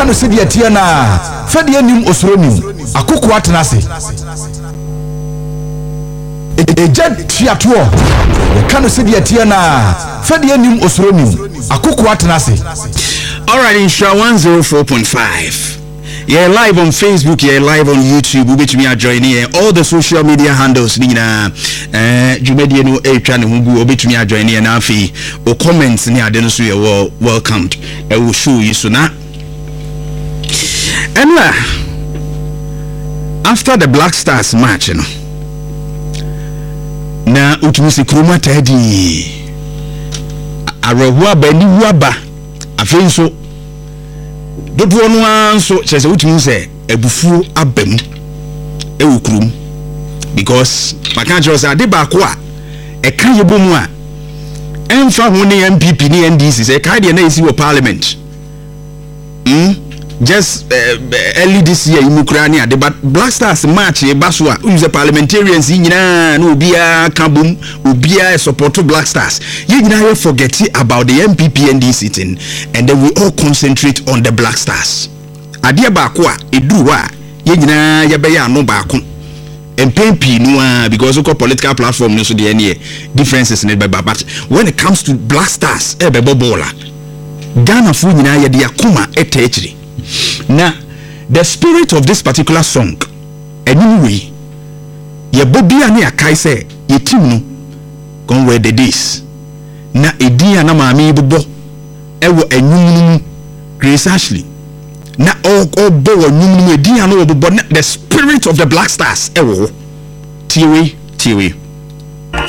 no se de atia na fa de anim osronim akoko atenase eja tiato ye ka no se de atia na fa de anim osronim akoko atenase. All right, Insha 104.5. Yeah, live on Facebook, yeah, live on YouTube. Which me are joining here. All the social media handles. Nina, Jumedi no channel. Which me are joining here. Now, or comments near the so you welcomed. I will show you soon. And after the Black Stars match, you know, na utumisi kruma tedi. Arehua beni waba. Afenso. Dodo no anso chese wutumi se ebufu abam ewukrum because maka chose ade ba ko a e kan yebomu a emfa ho ne MPP ne NDC se ka de na esi wo parliament just early this year imukrani ade but Black Stars match e baso a use parliamentarians nyina na obia kabum obia support Black Stars ye nyina you forget about the MPP NDC thing and then we all concentrate on the Black Stars ade ba ko a eduru a ye nyina ye be ya no ba ko MPP no because we political platform no so the any differences in it but when it comes to Black Stars e be bobola Ghana fu nyina ye de akoma etechiri. Now, the spirit of this particular song, anyway, ye bobi ani akai say ye team no gone where the days. Na edi ana maami bobo ewo enyum Grace Ashley. Na all bo enyum edi ana bobo the spirit of the Black Stars ewo. Tiwe.